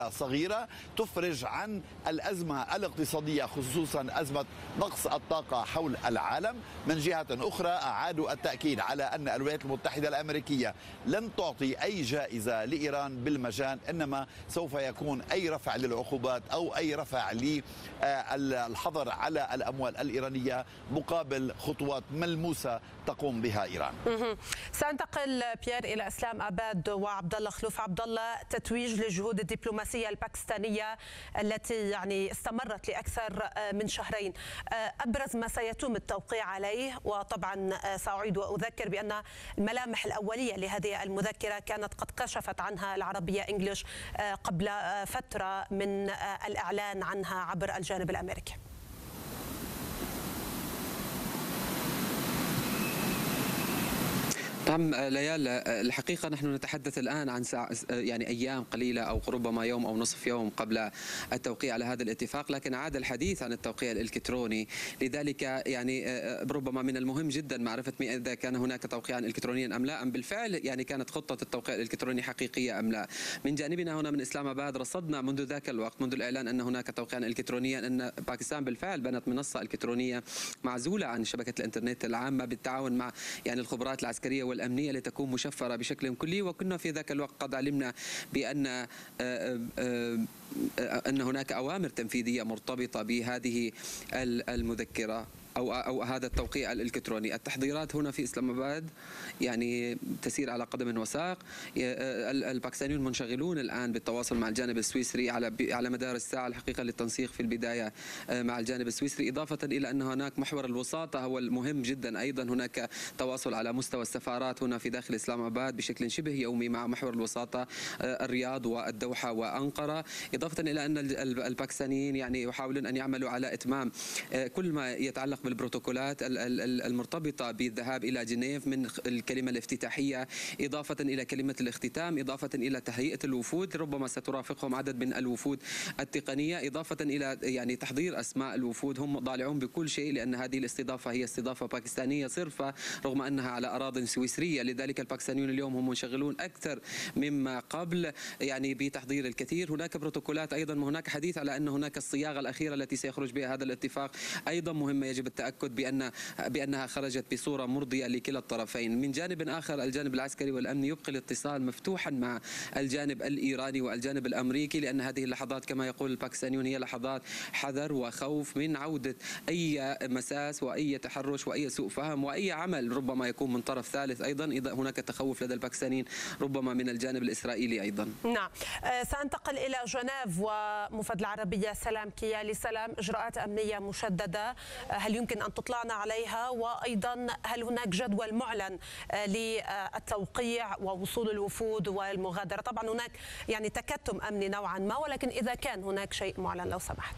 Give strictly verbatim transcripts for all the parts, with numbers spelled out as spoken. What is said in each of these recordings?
صغيرة تفرج عن الأزمة الاقتصادية، خصوصا أزمة نقص الطاقة حول العالم. من جهة أخرى أعادوا التأكيد على أن الولايات المتحدة الأمريكية لن تعطي أي جائزة لإيران بالمجان، إنما سوف يكون أي رفع للعقوبات أو أي رفع للحظر على الأموال الإيرانية مقابل خطوات ملموسة تقوم بها إيران. سأنتقل بيير إلى إسلام أباد وعبد الله خلوف. عبد الله، تتويج للجهود الدبلوماسية الباكستانية التي يعني استمرت لأكثر من شهرين، أبرز ما سيتم التوقيع عليه، وطبعا سأعيد وأذكر بأن الملامح الأولية لهذه المذكرة كانت قد كشفت عنها العربية إنجليش قبل فترة من الإعلان عنها عبر الجانب الأمريكي. نعم ليال، الحقيقة نحن نتحدث الآن عن ساعة يعني أيام قليلة أو ربما يوم أو نصف يوم قبل التوقيع على هذا الاتفاق، لكن عاد الحديث عن التوقيع الإلكتروني. لذلك يعني ربما من المهم جدا معرفة إذا كان هناك توقيعا إلكترونيا أم لا، أم بالفعل يعني كانت خطة التوقيع الإلكتروني حقيقية أم لا. من جانبنا هنا من إسلام أباد رصدنا منذ ذاك الوقت، منذ الإعلان أن هناك توقيعا إلكترونيا، أن باكستان بالفعل بنت منصة إلكترونية معزولة عن شبكة الإنترنت العامة بالتعاون مع يعني الخبرات العسكرية والأمنية لتكون مشفرة بشكل كلي. وكنا في ذاك الوقت قد علمنا بأن أن هناك أوامر تنفيذية مرتبطة بهذه المذكرة أو أو هذا التوقيع الإلكتروني. التحضيرات هنا في إسلام أباد يعني تسير على قدم وساق. الباكستانيون منشغلون الآن بالتواصل مع الجانب السويسري على على مدار الساعة الحقيقة للتنسيق في البداية مع الجانب السويسري، إضافة إلى أن هناك محور الوساطة هو المهم جدا. أيضا هناك تواصل على مستوى السفارات هنا في داخل إسلام أباد بشكل شبه يومي مع محور الوساطة الرياض والدوحة وأنقرة، إضافة إلى أن الباكستانيين يعني يحاولون أن يعملوا على إتمام كل ما يتعلق بالبروتوكولات المرتبطة بالذهاب إلى جنيف، من الكلمة الافتتاحية إضافة إلى كلمة الاختتام، إضافة إلى تهيئة الوفود، ربما سترافقهم عدد من الوفود التقنية، إضافة إلى يعني تحضير أسماء الوفود. هم ضالعون بكل شيء لأن هذه الاستضافة هي استضافة باكستانية صرفة رغم أنها على أراضٍ سويسرية. لذلك الباكستانيون اليوم هم منشغلون أكثر مما قبل يعني بتحضير الكثير. هناك بروتوكولات أيضا، هناك حديث على أن هناك الصياغة الأخيرة التي سيخرج بها هذا الاتفاق أيضا مهمة، يجب التأكد بأن بأنها خرجت بصورة مرضية لكلا الطرفين. من جانب آخر الجانب العسكري والأمني يبقي الاتصال مفتوحا مع الجانب الإيراني والجانب الأمريكي، لأن هذه اللحظات كما يقول الباكستانيون هي لحظات حذر وخوف من عودة أي مساس وأي تحرش وأي سوء فهم وأي عمل ربما يكون من طرف ثالث. أيضا إذا هناك تخوف لدى الباكستانيين ربما من الجانب الإسرائيلي أيضا. نعم، سأنتقل إلى جنيف ومفد العربية سلام كيالي. سلام، إجراءات أمنية مشددة، هل يمكن أن تطلعنا عليها؟ وأيضا هل هناك جدول معلن للتوقيع ووصول الوفود والمغادرة؟ طبعا هناك يعني تكتم أمني نوعا ما، ولكن إذا كان هناك شيء معلن لو سمحت.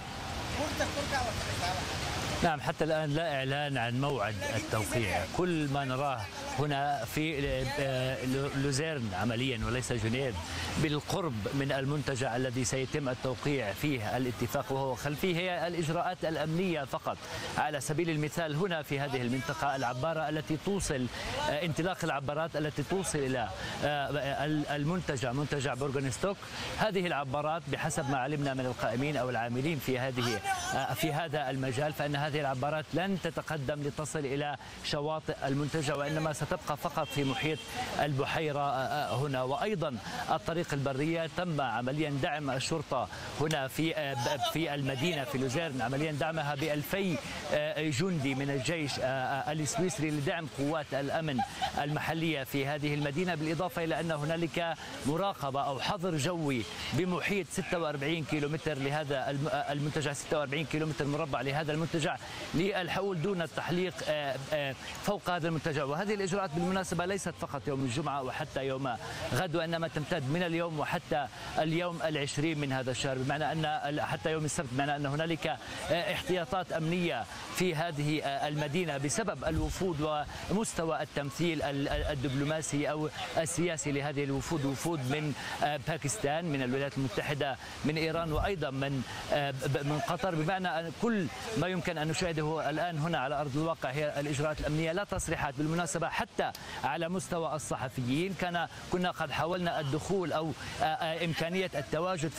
نعم، حتى الآن لا إعلان عن موعد التوقيع. كل ما نراه هنا في لوزيرن عمليا وليس جنيف، بالقرب من المنتجع الذي سيتم التوقيع فيه الاتفاق وهو خلفيه، هي الإجراءات الأمنية فقط. على سبيل المثال هنا في هذه المنطقة العبارة التي توصل، انطلاق العبارات التي توصل إلى المنتجع منتجع بورغنستوك، هذه العبارات بحسب ما علمنا من القائمين أو العاملين في هذه في هذا المجال، فإن هذه العبارات لن تتقدم لتصل إلى شواطئ المنتجع، وإنما ستبقى فقط في محيط البحيرة هنا. وأيضا الطريق البرية تم عمليا دعم الشرطة هنا في في المدينة في لوزيرن، عمليا دعمها بألفي جندي من الجيش السويسري لدعم قوات الأمن المحلية في هذه المدينة، بالإضافة إلى أن هنالك مراقبة أو حظر جوي بمحيط ستة وأربعين كيلومتر لهذا المنتجع، ستة وأربعين كيلومتر مربع لهذا المنتجع، للحول دون التحليق فوق هذا المنتجع. وهذه الإجراءات بالمناسبة ليست فقط يوم الجمعة وحتى يوم غد، وإنما تمتد من اليوم وحتى اليوم العشرين من هذا الشهر، بمعنى أن حتى يوم السبت، بمعنى أن هنالك احتياطات أمنية في هذه المدينة بسبب الوفود ومستوى التمثيل الدبلوماسي أو السياسي لهذه الوفود، وفود من باكستان، من الولايات المتحدة، من إيران، وأيضا من من قطر. بمعنى أن كل ما يمكن أن نشاهده الآن هنا على أرض الواقع هي الإجراءات الأمنية. لا تصريحات بالمناسبة حتى على مستوى الصحفيين، كان كنا قد حاولنا الدخول أو إمكانية التواجد